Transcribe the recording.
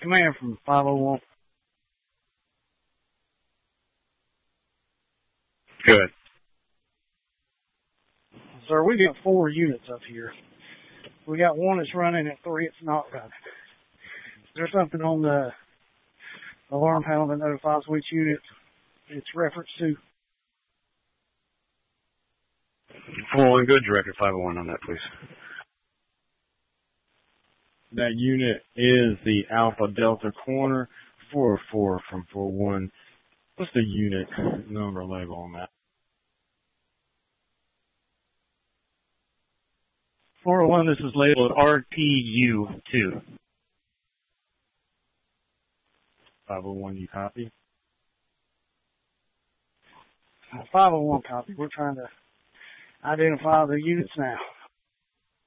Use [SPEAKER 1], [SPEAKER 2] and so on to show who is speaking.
[SPEAKER 1] Command from 501.
[SPEAKER 2] Good.
[SPEAKER 1] Sir, we got 4 units up here. We got 1 that's running and 3 that's not running. Is there something on the alarm panel that notifies which unit it's reference to?
[SPEAKER 2] 4-1, good. Director 501 on that, please.
[SPEAKER 3] That unit is the Alpha Delta Corner 404 from 41. What's the unit number label on that?
[SPEAKER 4] 401, this is labeled RTU2.
[SPEAKER 3] 501, you copy?
[SPEAKER 1] 501 copy. We're trying to identify the units now.